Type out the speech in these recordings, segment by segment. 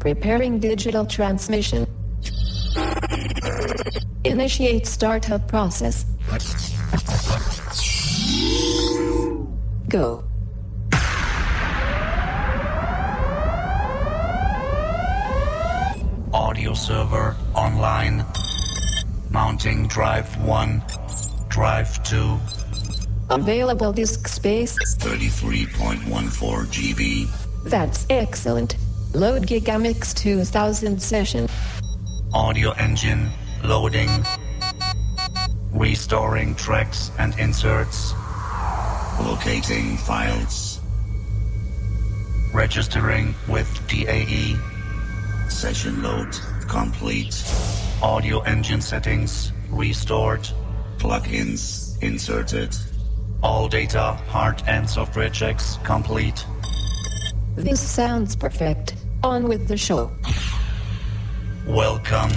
Preparing digital transmission. Initiate startup process. Go. Audio server online. Mounting drive 1, drive 2. Available disk space 33.14 GB. That's excellent. Load Gigamix 2000 session. Audio engine loading. Restoring tracks and inserts. Locating files. Registering with DAE. Session load complete. Audio engine settings restored. Plugins inserted. All data, hard and software checks complete. This sounds perfect. On with the show. Welcome.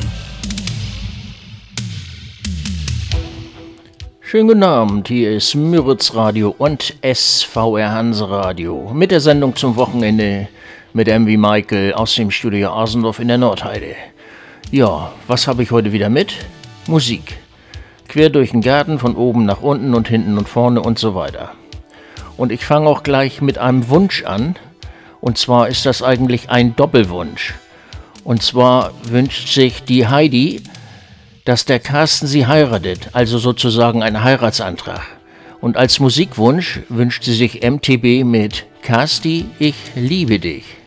Schönen guten Abend, hier ist Müritz Radio und SVR Hanse Radio mit der Sendung zum Wochenende mit MV Michael aus dem Studio Asendorf in der Nordheide. Ja, was habe ich heute wieder mit? Musik. Quer durch den Garten, von oben nach unten und hinten und vorne und so weiter. Und ich fange auch gleich mit einem Wunsch an. Und zwar ist das eigentlich ein Doppelwunsch. Und zwar wünscht sich die Heidi, dass der Carsten sie heiratet, also sozusagen ein Heiratsantrag. Und als Musikwunsch wünscht sie sich MTB mit Carsti, ich liebe dich.